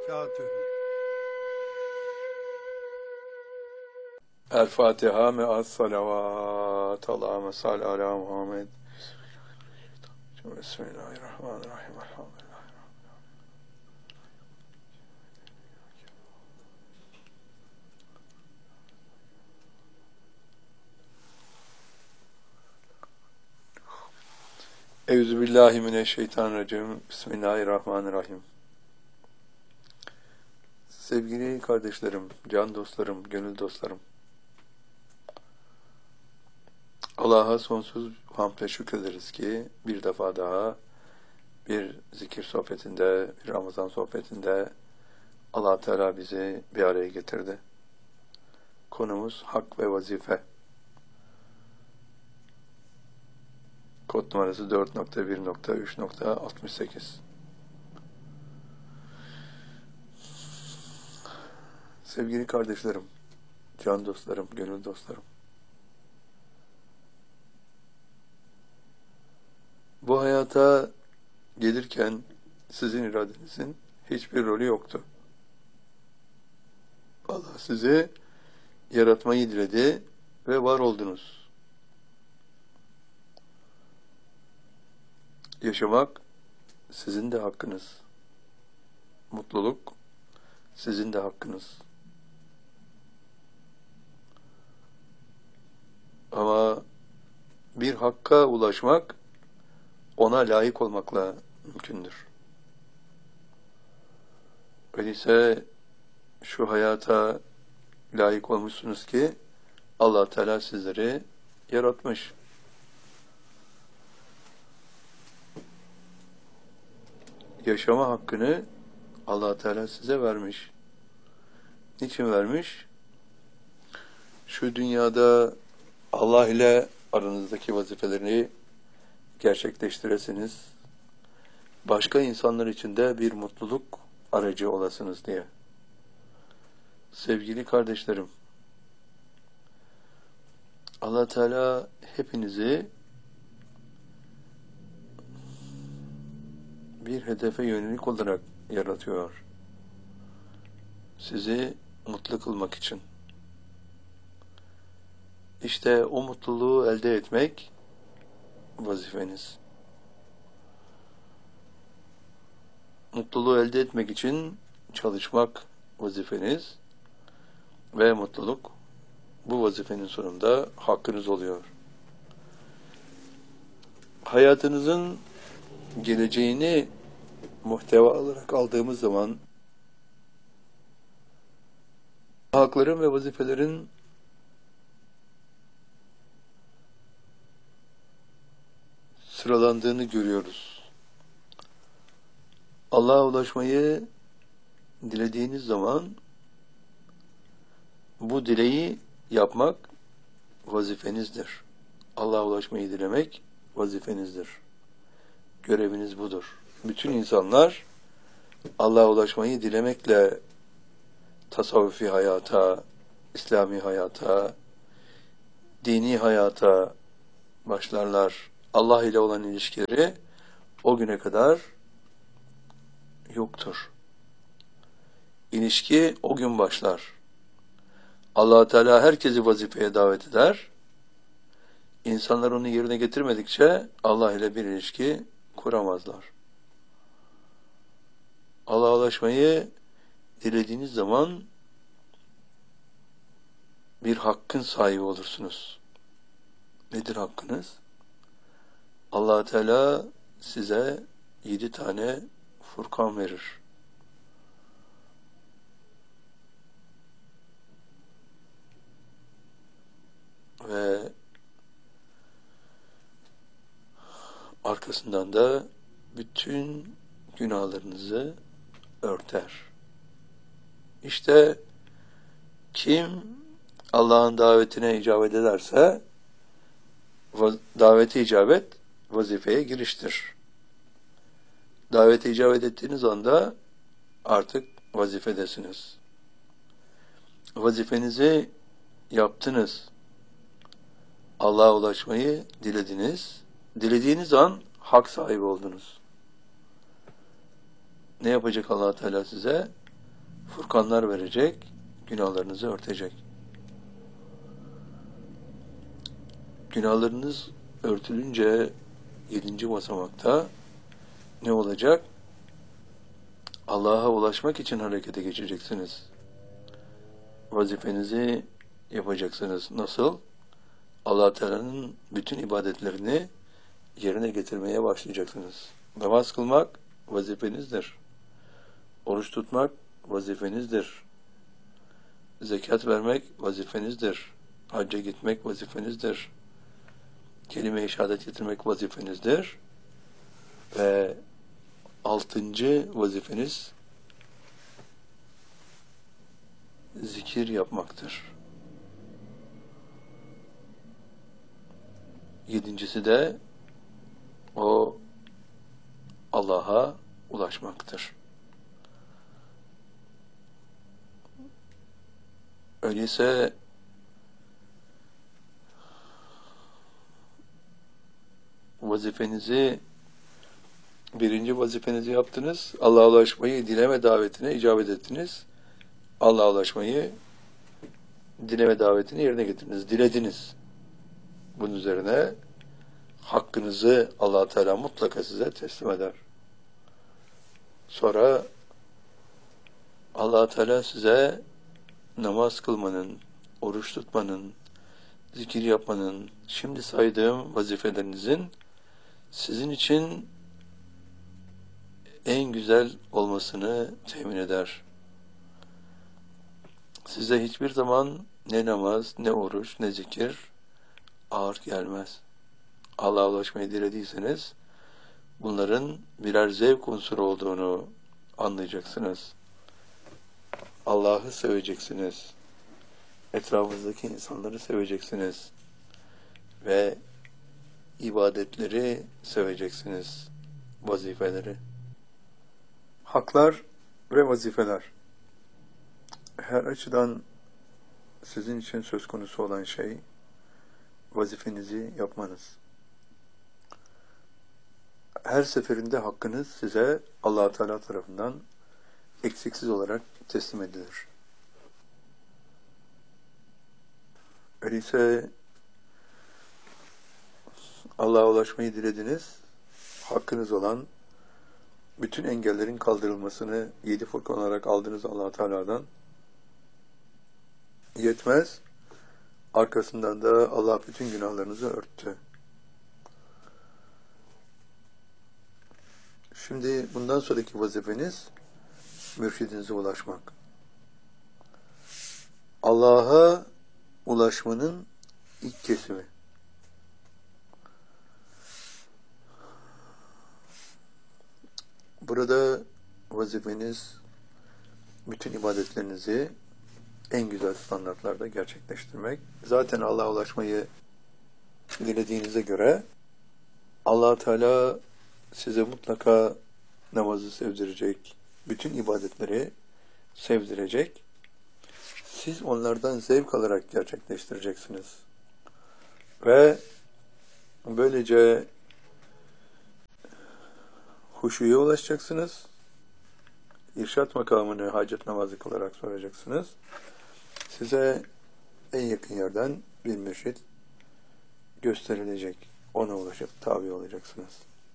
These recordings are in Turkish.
berekatühü. El Fatiha me'as salavat. Allahümme salli ala Muhammed. Bismillahirrahmanirrahim. Elhamdülillah. Euzubillahimineşşeytanirracim. Bismillahirrahmanirrahim. Sevgili kardeşlerim, can dostlarım, gönül dostlarım. Allah'a sonsuz hamd ve şükrederiz ki bir defa daha bir zikir sohbetinde, bir Ramazan sohbetinde Allah Teala bizi bir araya getirdi. Konumuz hak ve vazife. Kod numarası 4.1.3.68. Sevgili kardeşlerim, can dostlarım, gönül dostlarım. Bu hayata gelirken sizin iradenizin hiçbir rolü yoktu. Allah sizi yaratmayı diledi ve var oldunuz. Yaşamak sizin de hakkınız. Mutluluk sizin de hakkınız. Ama bir hakka ulaşmak ona layık olmakla mümkündür. Öyleyse şu hayata layık olmuşsunuz ki Allah Teala sizleri yaratmış. Yaşama hakkını Allah Teala size vermiş. Niçin vermiş? Şu dünyada Allah ile aranızdaki vazifelerini gerçekleştiresiniz. Başka insanlar için de bir mutluluk aracı olasınız diye. Sevgili kardeşlerim, Allah Teala hepinizi bir hedefe yönelik olarak yaratıyor. Sizi mutlu kılmak için. İşte o mutluluğu elde etmek vazifeniz. Mutluluğu elde etmek için çalışmak vazifeniz ve mutluluk bu vazifenin sonunda hakkınız oluyor. Hayatınızın geleceğini muhteva olarak aldığımız zaman hakların ve vazifelerin sıralandığını görüyoruz. Allah'a ulaşmayı dilediğiniz zaman bu dileği yapmak vazifenizdir. Allah'a ulaşmayı dilemek vazifenizdir. Göreviniz budur. Bütün insanlar Allah'a ulaşmayı dilemekle tasavvufi hayata, İslami hayata, dini hayata başlarlar. Allah ile olan ilişkileri o güne kadar yoktur. İlişki o gün başlar. Allah Teala herkesi vazifeye davet eder. İnsanlar onu yerine getirmedikçe Allah ile bir ilişki kuramazlar. Allah'a ulaşmayı dilediğiniz zaman bir hakkın sahibi olursunuz. Nedir hakkınız? Allah Teala size 7 tane Furkan verir. Ve arkasından da bütün günahlarınızı örter. İşte kim Allah'ın davetine icabet ederse davete icabet vazifeye giriştir. Davete icabet ettiğiniz anda artık vazifedesiniz. Vazifenizi yaptınız. Allah'a ulaşmayı dilediniz. Dilediğiniz an hak sahibi oldunuz. Ne yapacak Allah Teala size? furkanlar verecek, günahlarınızı örtecek. Günahlarınız örtülünce 7. basamakta ne olacak? Allah'a ulaşmak için harekete geçeceksiniz. Vazifenizi yapacaksınız. Nasıl? Allah Teala'nın bütün ibadetlerini yerine getirmeye başlayacaksınız. Namaz kılmak vazifenizdir. Oruç tutmak vazifenizdir. Zekat vermek vazifenizdir. Hacca gitmek vazifenizdir. Kelime-i şehadet getirmek vazifenizdir. Ve 6. vazifeniz zikir yapmaktır. 7.'si de o Allah'a ulaşmaktır. Öyleyse birinci vazifenizi yaptınız. Allah'a ulaşmayı dileme davetine icabet ettiniz. Allah'a ulaşmayı dileme davetini yerine getirdiniz. Dilediniz. Bunun üzerine hakkınızı Allah Teala mutlaka size teslim eder. Sonra Allah Teala size namaz kılmanın, oruç tutmanın, zikir yapmanın, şimdi saydığım vazifelerinizin sizin için en güzel olmasını temin eder. Size hiçbir zaman ne namaz, ne oruç, ne zikir ağır gelmez. Allah'a ulaşmayı dilediyseniz bunların birer zevk unsuru olduğunu anlayacaksınız. Allah'ı seveceksiniz. Etrafınızdaki insanları seveceksiniz. Ve ibadetleri seveceksiniz. Vazifeleri. Haklar ve vazifeler. Her açıdan sizin için söz konusu olan şey vazifenizi yapmanız. Her seferinde hakkınız size Allah Teala tarafından eksiksiz olarak teslim edilir. Öyleyse Allah'a ulaşmayı dilediniz. Hakkınız olan bütün engellerin kaldırılmasını 7 fırka olarak aldınız Allah Teala'dan. Yetmez. Arkasından da Allah bütün günahlarınızı örttü. Şimdi bundan sonraki vazifeniz mürşidinize ulaşmak. Allah'a ulaşmanın ilk kesimi. Burada vazifeniz bütün ibadetlerinizi en güzel standartlarda gerçekleştirmek. Zaten Allah'a ulaşmayı dilediğinize göre Allah Teala size mutlaka namazı sevdirecek, bütün ibadetleri sevdirecek. Siz onlardan zevk alarak gerçekleştireceksiniz. Ve böylece huşuya ulaşacaksınız. İrşad makamını hacet namazı kılarak soracaksınız. Size en yakın yerden bir mürşid gösterilecek. Ona ulaşıp tabi olacaksınız.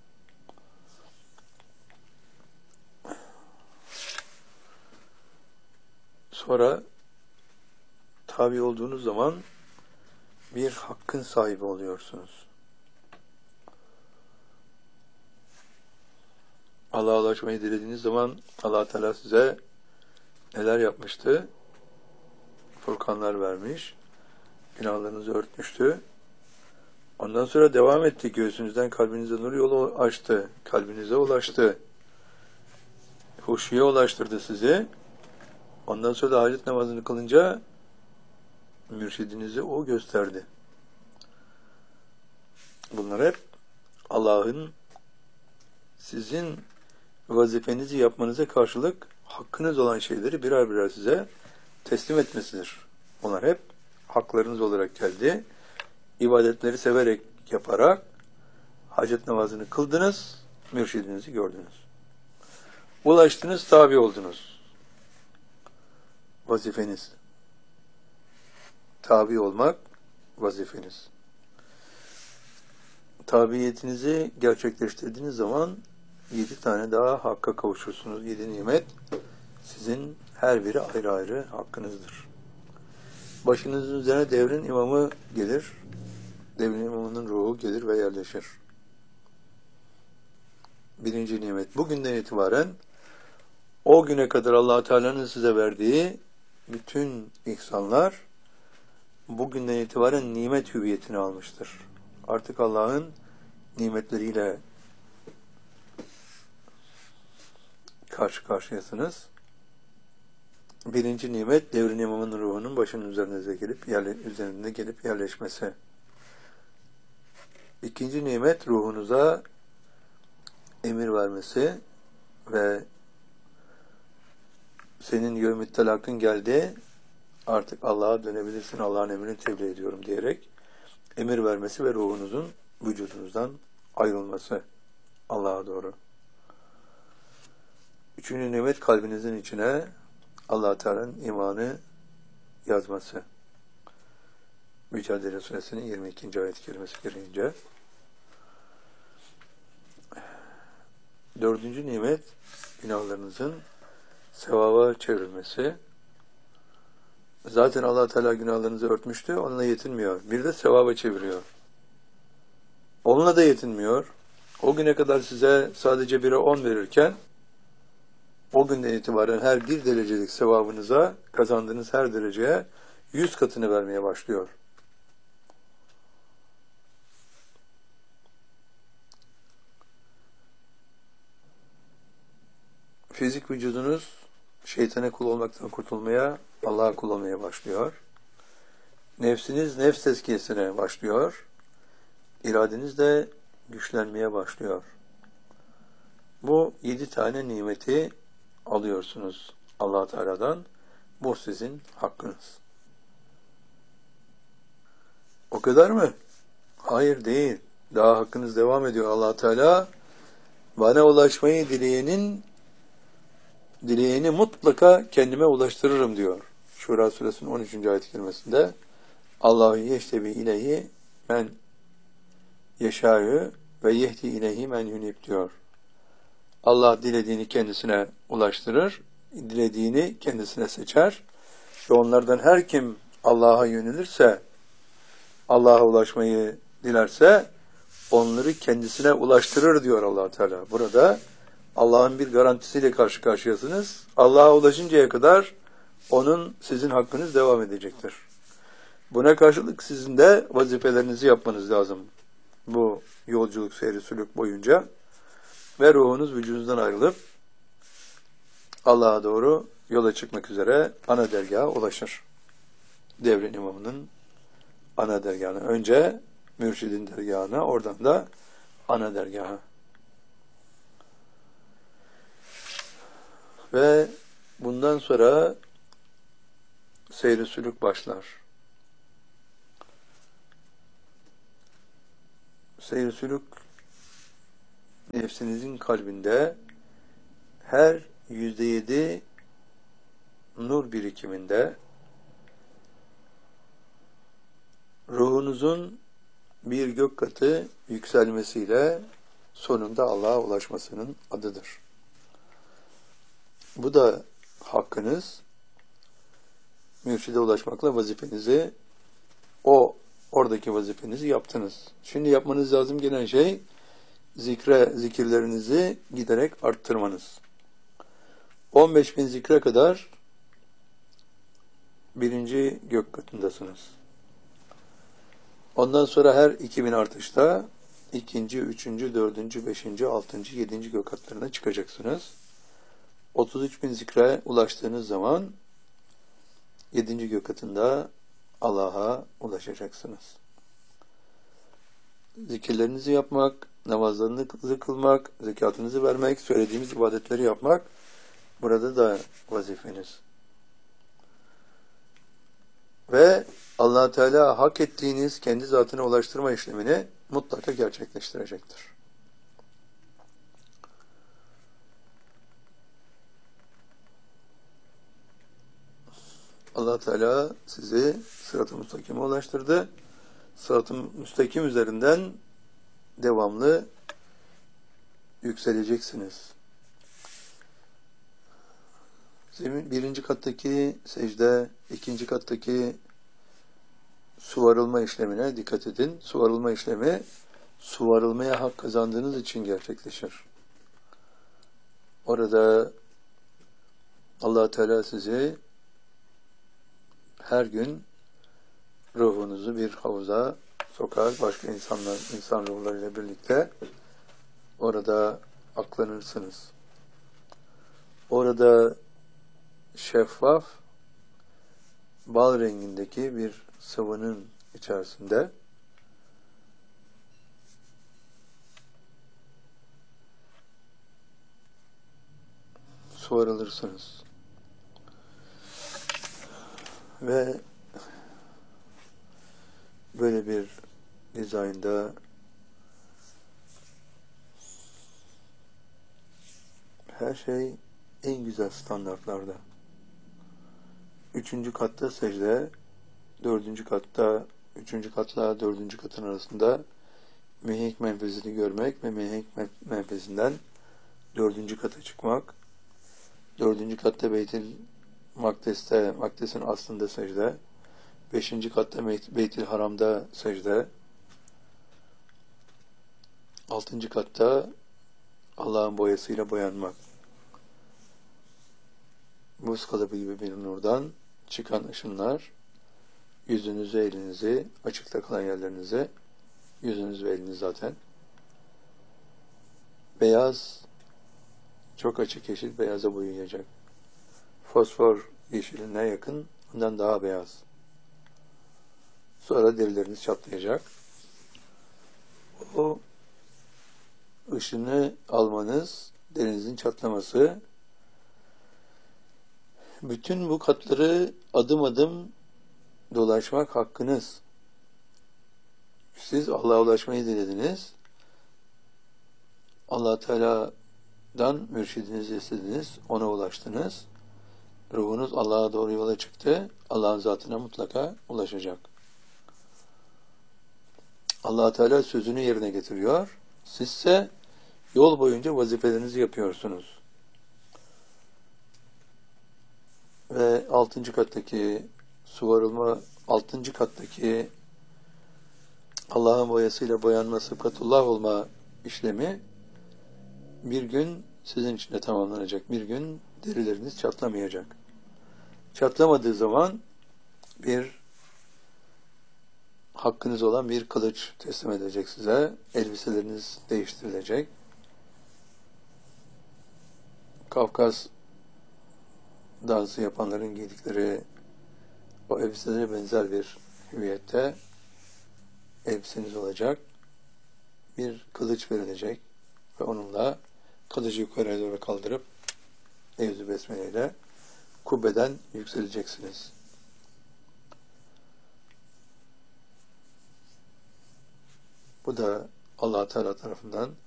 Sonra tabi olduğunuz zaman bir hakkın sahibi oluyorsunuz. Allah'a ulaşmayı dilediğiniz zaman Allah Teala size neler yapmıştı? Furkanlar vermiş, günahlarınızı örtmüştü. Ondan sonra devam etti. Göğsünüzden kalbinize nur yolu açtı. Kalbinize ulaştı. Huşuya ulaştırdı sizi. Ondan sonra da hacet namazını kılınca mürşidinizi o gösterdi. Bunlar hep Allah'ın sizin vazifenizi yapmanıza karşılık hakkınız olan şeyleri birer birer size teslim etmesidir. Onlar hep haklarınız olarak geldi. İbadetleri severek yaparak hacet namazını kıldınız, mürşidinizi gördünüz. Ulaştınız, tabi oldunuz. vazifeniz. Tabi olmak vazifeniz. Tabiyetinizi gerçekleştirdiğiniz zaman 7 tane daha hakka kavuşursunuz. 7 nimet sizin her biri ayrı ayrı hakkınızdır. Başınızın üzerine devrin imamı gelir. Devrin imamının ruhu gelir ve yerleşir. Birinci nimet. Bugünden itibaren o güne kadar Allah-u Teala'nın size verdiği bütün ihsanlar bugünden itibaren nimet hüviyetini almıştır. Artık Allah'ın nimetleriyle karşı karşıyasınız. Birinci nimet devrin imamının ruhunun başının üzerinde gelip yerleşmesi. İkinci nimet ruhunuza emir vermesi ve senin yevmü telakın geldi, artık Allah'a dönebilirsin, Allah'ın emrini tebliğ ediyorum diyerek emir vermesi ve ruhunuzun vücudunuzdan ayrılması Allah'a doğru. Üçüncü nimet kalbinizin içine Allah-u Teala'nın imanı yazması. Mücadele Suresinin 22. ayet-i kerimesi gereğince. Dördüncü nimet günahlarınızın sevaba çevrilmesi. Zaten Allah Teala günahlarınızı örtmüştü, onunla yetinmiyor. Bir de sevaba çeviriyor. Onunla da yetinmiyor. O güne kadar size sadece 1'e 10 verirken, o günden itibaren her 1 derecelik sevabınıza, kazandığınız her dereceye 100 katını vermeye başlıyor. Fizik vücudunuz şeytana kul olmaktan kurtulmaya, Allah'a kul olmaya başlıyor. Nefsiniz nefs tezkiyesine başlıyor. İradeniz de güçlenmeye başlıyor. Bu 7 tane nimeti alıyorsunuz Allah Teala'dan. Bu sizin hakkınız. O kadar mı? Hayır, değil. Daha hakkınız devam ediyor. Allah Teala bana ulaşmayı dileyeni mutlaka kendime ulaştırırım diyor. Şura Suresinin 13. ayet-i kerimesinde Allahu yeştebi ileyhi men yeşâ'ü ve yehdi ileyhi men yunib diyor. Allah dilediğini kendisine ulaştırır, dilediğini kendisine seçer ve onlardan her kim Allah'a yönelirse, Allah'a ulaşmayı dilerse onları kendisine ulaştırır diyor Allah Teala. Burada Allah'ın bir garantisiyle karşı karşıyasınız. Allah'a ulaşıncaya kadar onun sizin hakkınız devam edecektir. Buna karşılık sizin de vazifelerinizi yapmanız lazım. Bu yolculuk seyri sülük boyunca ve ruhunuz vücudunuzdan ayrılıp Allah'a doğru yola çıkmak üzere ana dergaha ulaşır. Devrin imamının ana dergahına. Önce mürşidin dergahına, oradan da ana dergaha. Ve bundan sonra seyri sülük başlar. Seyri sülük nefsinizin kalbinde her %7 nur birikiminde ruhunuzun bir gök katı yükselmesiyle sonunda Allah'a ulaşmasının adıdır. Bu da hakkınız. Mürşide ulaşmakla vazifenizi, oradaki vazifenizi yaptınız. Şimdi yapmanız lazım gelen şey zikirlerinizi giderek arttırmanız. 15.000 zikre kadar 1. gök katındasınız. Ondan sonra her 2000 artışta 2., 3., 4., 5., 6., 7. gök katlarına çıkacaksınız. 33.000 zikre ulaştığınız zaman 7. gök katında Allah'a ulaşacaksınız. Zikirlerinizi yapmak, namazlarınızı kılmak, zekatınızı vermek, söylediğimiz ibadetleri yapmak burada da vazifeniz. Ve Allah Teala hak ettiğiniz kendi zatına ulaştırma işlemini mutlaka gerçekleştirecektir. Allah Teala sizi sırat-ı müstakime ulaştırdı. Sırat-ı müstakim üzerinden devamlı yükseleceksiniz. Birinci kattaki secde, ikinci kattaki suvarılma işlemine dikkat edin. Suvarılma işlemi, suvarılmaya hak kazandığınız için gerçekleşir. Orada Allah Teala sizi her gün ruhunuzu bir havuza sokar, başka insan ruhlarıyla birlikte orada aklanırsınız. Orada şeffaf, bal rengindeki bir sıvının içerisinde suvarılırsınız. Ve böyle bir dizaynda her şey en güzel standartlarda. Üçüncü katta secde, dördüncü katla dördüncü katın arasında mihenk menfezini görmek ve mihenk menfezinden dördüncü kata çıkmak. Dördüncü katta Beytil Makdes'in aslında secde. Beşinci katta Beytil Haram'da secde. Altıncı katta Allah'ın boyasıyla boyanmak. Buz kalıbı gibi bir nurdan çıkan ışınlar yüzünüzü, elinizi, açıkta kalan yerlerinizi, yüzünüz ve eliniz zaten beyaz, çok açık yeşil beyaza boyayacak. Fosfor yeşiline yakın, ondan daha beyaz. Sonra derileriniz çatlayacak. O ışını almanız, derinizin çatlaması, bütün bu katları adım adım dolaşmak hakkınız. Siz Allah'a ulaşmayı dilediniz. Allah Teala'dan mürşidinizi istediniz, ona ulaştınız. Ruhunuz Allah'a doğru yola çıktı. Allah'ın zatına mutlaka ulaşacak. Allah Teala sözünü yerine getiriyor. Sizse yol boyunca vazifelerinizi yapıyorsunuz. Ve altıncı kattaki Allah'ın boyasıyla boyanma, sıfatullah olma işlemi bir gün sizin için de tamamlanacak. Bir gün derileriniz çatlamayacak. Çatlamadığı zaman bir hakkınız olan bir kılıç teslim edilecek size. Elbiseleriniz değiştirilecek. Kafkas dansı yapanların giydikleri o elbiselere benzer bir hüviyette elbiseniz olacak. Bir kılıç verilecek ve onunla kılıcı yukarıya doğru kaldırıp Evzu Besmele ile kubbeden yükseleceksiniz. Bu da Allah Teala tarafından